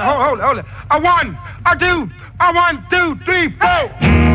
hold it. A one, a two, 1, 2, 3, 4.